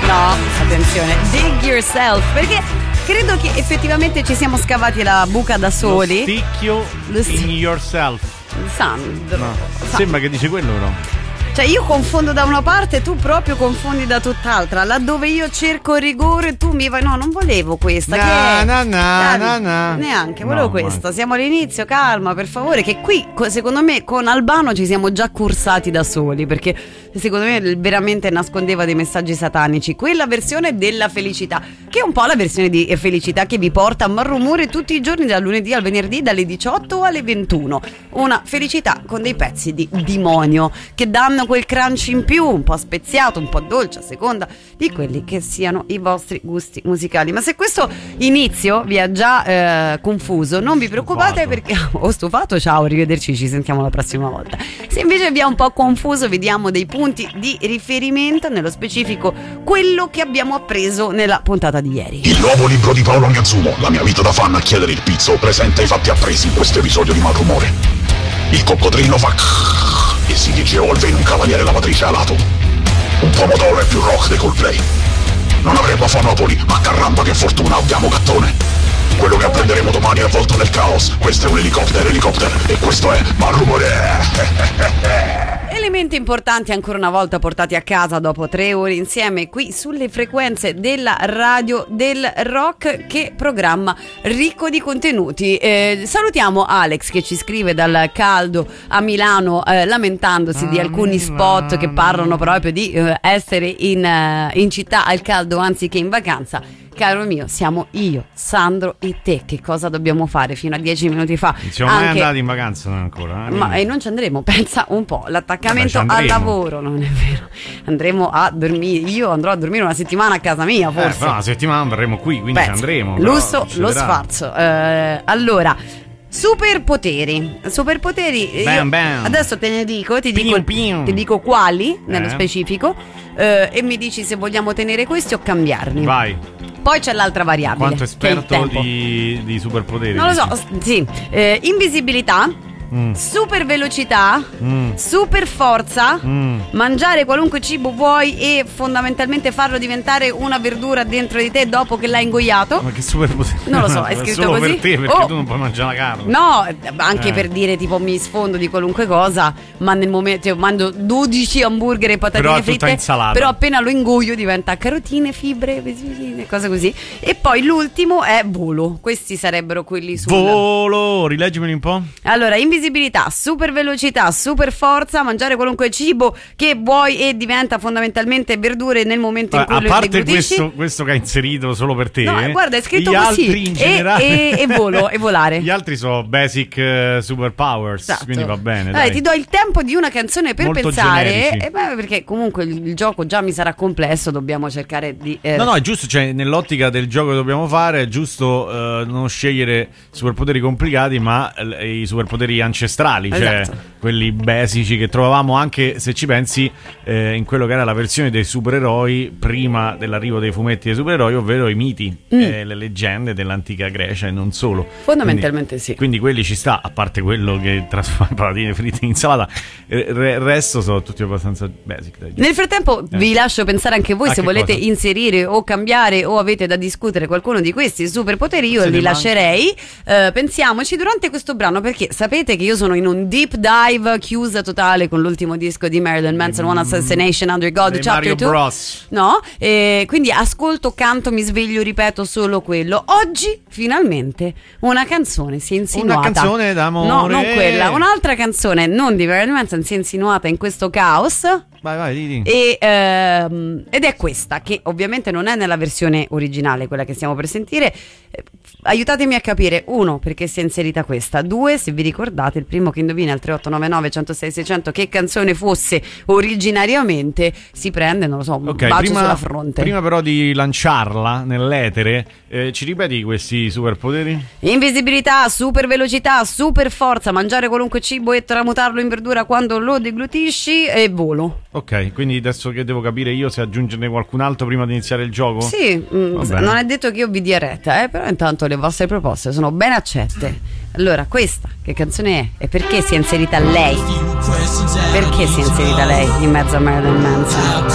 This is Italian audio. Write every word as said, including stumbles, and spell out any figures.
No, attenzione, dig yourself, perché credo che effettivamente ci siamo scavati la buca da soli. Lo sticchio Lo sti- in yourself. Sandro, No. Sandro. Sembra che dice quello o no? Cioè io confondo da una parte, tu proprio confondi da tutt'altra. Laddove io cerco rigore, tu mi vai. No, non volevo questa. Na, che è? na, na, Dai, na, na. Neanche, volevo No, questa. Siamo all'inizio, calma, per favore. Che qui, co- secondo me, con Albano ci siamo già cursati da soli. Perché secondo me veramente nascondeva dei messaggi satanici. Quella versione della felicità, che è un po' la versione di felicità che vi porta a malrumore tutti i giorni, dal lunedì al venerdì, dalle diciotto alle ventuno. Una felicità con dei pezzi di demonio che danno quel crunch in più, un po' speziato, un po' dolce, a seconda di quelli che siano i vostri gusti musicali. Ma se questo inizio vi ha già eh, confuso, non vi preoccupate, Stufato. perché ho stufato, ciao, arrivederci, ci sentiamo la prossima volta. Se invece vi ha un po' confuso, vediamo dei punti di riferimento, nello specifico quello che abbiamo appreso nella puntata di ieri. Il nuovo libro di Paolo Miazzumo, La mia vita da fan a chiedere il pizzo, presenta i fatti appresi in questo episodio di Malrumore. Il coccodrillo fa e si digevolve in un cavaliere lavatrice alato. Un pomodoro è più rock dei Coldplay. Non avremo Fonopoli, ma caramba che fortuna abbiamo Gattone. Quello che apprenderemo domani è avvolto nel caos. Questo è un elicottero elicottero e questo è Malrumore. Elementi importanti ancora una volta portati a casa dopo tre ore insieme qui sulle frequenze della radio del rock, che programma ricco di contenuti. Eh, salutiamo Alex che ci scrive dal caldo a Milano, eh, lamentandosi di alcuni spot che parlano proprio di eh, essere in, eh, in città al caldo anziché in vacanza. Caro mio, siamo io, Sandro e te. Che cosa dobbiamo fare? Fino a dieci minuti fa Non siamo mai anche... andati in vacanza noi ancora. Eh? Ma e non ci andremo, pensa un po'. L'attaccamento Vabbè, ci al andremo. lavoro, non è vero. Andremo a dormire. Io andrò a dormire una settimana a casa mia, Eh, forse. però una settimana verremo qui, quindi Pensa, ci andremo. però Lusso, ci lo vedrà. sfarzo. Eh, allora, superpoteri. Superpoteri. io Bam, bam. Adesso te ne dico, ti dico, Pium, pium. ti dico quali, nello Eh. specifico, eh, e mi dici se vogliamo tenere questi o cambiarli. Vai, Poi c'è l'altra variabile. quanto che è il esperto tempo. di, di superpoteri. Non lo so, dici? s- sì. Eh, invisibilità, Mm. super velocità, Mm. super forza, Mm. mangiare qualunque cibo vuoi e fondamentalmente farlo diventare una verdura dentro di te dopo che l'hai ingoiato. Ma che superpoteri? Non lo so, è scritto solo così. per te, perché Oh. tu non puoi mangiare la carne. No, anche Eh. per dire tipo mi sfondo di qualunque cosa, ma nel momento cioè, mangio dodici hamburger e patatine Però è tutta fritte, insalata. però appena lo ingoio diventa carotine, fibre, cose così. E poi l'ultimo è volo. Questi sarebbero quelli sul Volo, rileggimeli un po'. Allora, invisibilità, super velocità, super forza, mangiare qualunque cibo che vuoi e diventa fondamentalmente verdure nel momento in A cui lo parte deglutisci. questo, questo che hai inserito solo per te, No, guarda, è scritto gli così. altri in E- generale e- e volo, e volare. Gli altri sono basic eh, superpowers, Esatto. quindi va bene. Dai, Dai. ti do il tempo di una canzone per Molto pensare. generici. E beh, perché comunque il, il gioco già mi sarà complesso, dobbiamo cercare di eh, No, no, è giusto, cioè nell'ottica del gioco che dobbiamo fare è giusto eh, non scegliere superpoteri complicati, ma eh, i superpoteri ancestrali, cioè Esatto. quelli basici che trovavamo anche, se ci pensi, eh, in quello che era la versione dei supereroi prima dell'arrivo dei fumetti dei supereroi, ovvero i miti, Mm. eh, le leggende dell'antica Grecia e non solo. Fondamentalmente quindi, sì. Quindi quelli ci sta, a parte quello che trasforma patatine fritte in insalata, eh, re- il resto sono tutti abbastanza basic. Dai. Nel frattempo Eh. vi lascio pensare anche voi Ah, se che volete cosa? inserire o cambiare o avete da discutere qualcuno di questi superpoteri, io Se li ne lascerei. Eh, pensiamoci durante questo brano, perché sapete che io sono in un deep dive chiusa totale con l'ultimo disco di Marilyn Manson, One Assassination Under God, Dei Chapter Mario due. Bros. No? E quindi ascolto, canto, mi sveglio, ripeto solo quello. Oggi finalmente una canzone si è insinuata. Una canzone d'amore. No, non quella, un'altra canzone non di Marilyn Manson si è insinuata in questo caos. Vai, vai, di, di. E, ehm, ed è questa, che ovviamente non è nella versione originale, quella che stiamo per sentire. Eh, aiutatemi a capire: uno, perché si è inserita questa; due, se vi ricordate, il primo che indovina al tre otto nove nove, uno zero sei, sei zero zero che canzone fosse originariamente si prende, non lo so, un Ok, bacio prima, sulla fronte. prima però di lanciarla nell'etere, eh, ci ripeti questi superpoteri? Invisibilità, super velocità, super forza, mangiare qualunque cibo e tramutarlo in verdura quando lo deglutisci, e volo. Ok, quindi adesso che devo capire io se aggiungerne qualcun altro prima di iniziare il gioco? Sì, mm, Va bene. non è detto che io vi dia retta, eh, però intanto le vostre proposte sono ben accette. Allora, questa che canzone è? E perché si è inserita lei? Perché si è inserita lei in mezzo a Marilyn Manson?